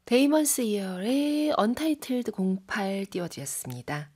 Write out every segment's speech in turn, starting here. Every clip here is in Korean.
데이먼스 이어의 언타이틀드 08 띄워드렸습니다.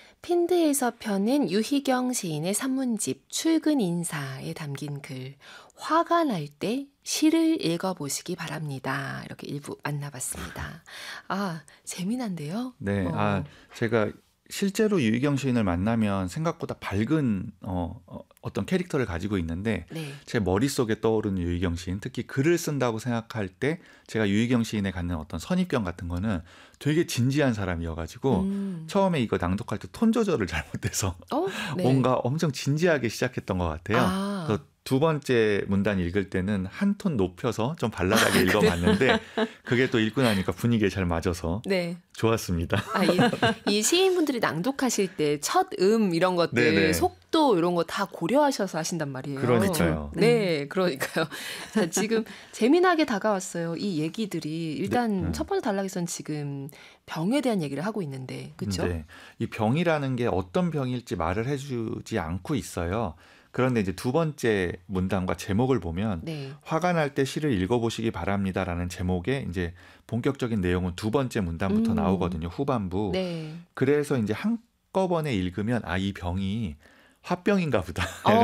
핀드에서 펴낸 유희경 시인의 산문집 출근 인사에 담긴 글 화가 날 때 시를 읽어보시기 바랍니다. 이렇게 일부 만나봤습니다. 아, 재미난데요? 네, 제가 실제로 유희경 시인을 만나면 생각보다 밝은 어떤 캐릭터를 가지고 있는데 네. 제 머릿속에 떠오르는 유희경 시인, 특히 글을 쓴다고 생각할 때 제가 유희경 시인에 갖는 어떤 선입견 같은 거는 되게 진지한 사람이어가지고 처음에 이거 낭독할 때 톤 조절을 잘못해서 네. 뭔가 엄청 진지하게 시작했던 것 같아요. 그래서 두 번째 문단 읽을 때는 한 톤 높여서 좀 발랄하게 읽어봤는데 그게 또 읽고 나니까 분위기에 잘 맞아서 네. 좋았습니다. 이 시인분들이 낭독하실 때 첫 이런 것들, 네네. 속도 이런 거 다 고려하셔서 하신단 말이에요. 그러니까요. 네, 그러니까요. 자, 지금 재미나게 다가왔어요. 이 얘기들이 일단 첫 번째 단락에서는 지금 병에 대한 얘기를 하고 있는데, 그렇죠? 네. 이 병이라는 게 어떤 병일지 말을 해주지 않고 있어요. 그런데 이제 두 번째 문단과 제목을 보면 네. 화가 날 때 시를 읽어보시기 바랍니다라는 제목에 이제 본격적인 내용은 두 번째 문단부터 나오거든요. 후반부. 네. 그래서 이제 한꺼번에 읽으면 이 병이 화병인가 보다.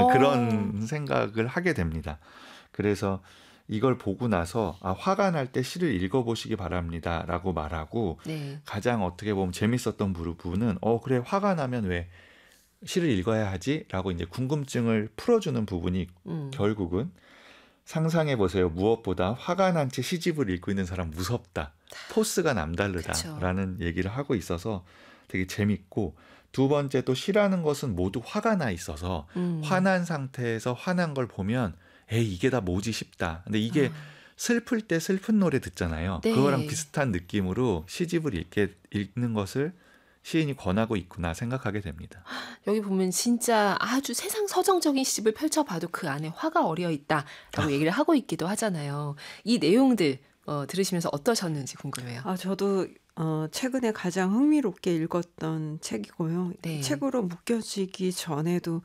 그런 생각을 하게 됩니다. 그래서 이걸 보고 나서 화가 날 때 시를 읽어보시기 바랍니다라고 말하고 네. 가장 어떻게 보면 재밌었던 부분은 그래 화가 나면 왜 시를 읽어야 하지라고 이제 궁금증을 풀어주는 부분이 결국은 상상해 보세요. 무엇보다 화가 난 채 시집을 읽고 있는 사람 무섭다. 포스가 남다르다라는 얘기를 하고 있어서 되게 재밌고, 두 번째 또 시라는 것은 모두 화가 나 있어서 화난 상태에서 화난 걸 보면 이게 다 뭐지 싶다. 근데 이게 슬플 때 슬픈 노래 듣잖아요. 네. 그거랑 비슷한 느낌으로 시집을 읽는 것을 시인이 권하고 있구나 생각하게 됩니다. 여기 보면 진짜 아주 세상 서정적인 시집을 펼쳐봐도 그 안에 화가 어려 있다라고 얘기를 하고 있기도 하잖아요. 이 내용들 들으시면서 어떠셨는지 궁금해요. 저도 최근에 가장 흥미롭게 읽었던 책이고요. 네. 책으로 묶여지기 전에도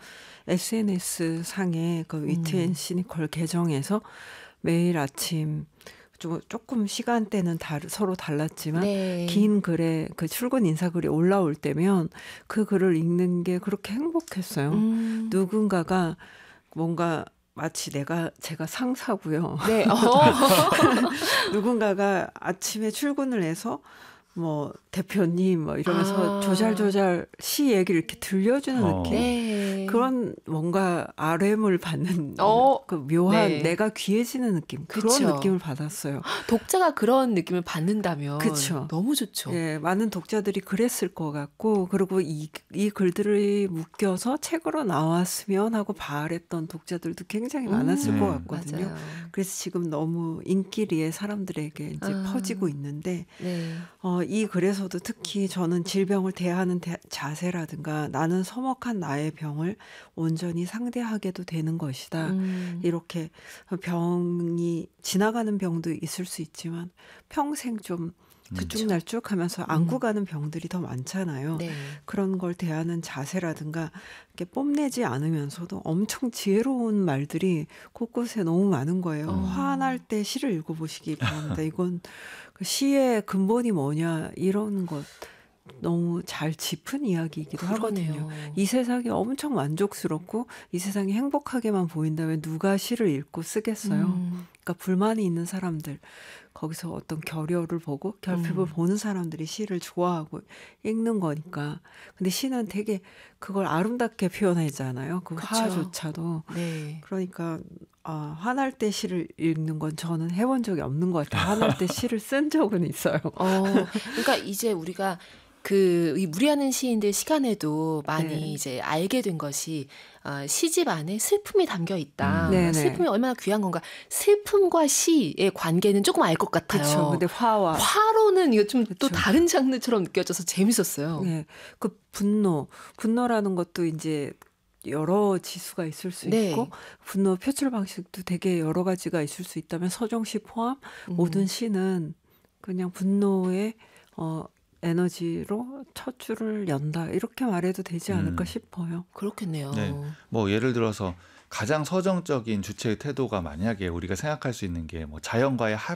SNS 상의 그 위트앤 시니컬 계정에서 매일 아침 조금 시간대는 서로 달랐지만 네. 긴 글에 그 출근 인사글이 올라올 때면 그 글을 읽는 게 그렇게 행복했어요. 누군가가 뭔가 마치 제가 상사고요. 네. 누군가가 아침에 출근을 해서 뭐 대표님 이러면서 조잘조잘 시 얘기를 이렇게 들려주는 느낌. 네. 그런 뭔가 RM을 받는 그 묘한 네. 내가 귀해지는 느낌. 그런 그쵸. 느낌을 받았어요. 독자가 그런 느낌을 받는다면 그쵸. 너무 좋죠. 예, 많은 독자들이 그랬을 것 같고, 그리고 이 글들이 묶여서 책으로 나왔으면 하고 바랬던 독자들도 굉장히 많았을 것 같거든요. 맞아요. 그래서 지금 너무 인기리에 사람들에게 이제 퍼지고 있는데, 네. 이 글에서도 특히 저는 질병을 대하는 자세라든가 나는 서먹한 나의 병을 온전히 상대하게도 되는 것이다. 이렇게 병이 지나가는 병도 있을 수 있지만 평생 좀 들쭉날쭉 하면서 안고 가는 병들이 더 많잖아요. 네. 그런 걸 대하는 자세라든가 이렇게 뽐내지 않으면서도 엄청 지혜로운 말들이 곳곳에 너무 많은 거예요. 화날 때 시를 읽어보시기 바랍니다. 이건 그 시의 근본이 뭐냐 이런 것 너무 잘 짚은 이야기이기도 하거든요. 이 세상이 엄청 만족스럽고 이 세상이 행복하게만 보인다면 누가 시를 읽고 쓰겠어요. 그러니까 불만이 있는 사람들, 거기서 어떤 결여를 보고 결핍을 보는 사람들이 시를 좋아하고 읽는 거니까. 근데 시는 되게 그걸 아름답게 표현하잖아요. 그 화조차도. 네. 그러니까 화날 때 시를 읽는 건 저는 해본 적이 없는 것 같아요. 화날 때 시를 쓴 적은 있어요. 그러니까 이제 우리가 이 무리하는 시인들 시간에도 많이 이제 알게 된 것이 시집 안에 슬픔이 담겨 있다. 슬픔이 얼마나 귀한 건가. 슬픔과 시의 관계는 조금 알 것 같아요. 그렇죠. 근데 화로는 이거 좀 또 다른 장르처럼 느껴져서 재밌었어요. 네, 그 분노라는 것도 이제 여러 지수가 있을 수 있고 분노 표출 방식도 되게 여러 가지가 있을 수 있다면 서정시 포함 모든 시는 그냥 분노의 에너지로 첫 줄을 연다 이렇게 말해도 되지 않을까 싶어요. 그렇겠네요. 네. 뭐 예를 들어서 가장 서정적인 주체의 태도가 만약에 우리가 생각할 수 있는 게 뭐 자연과의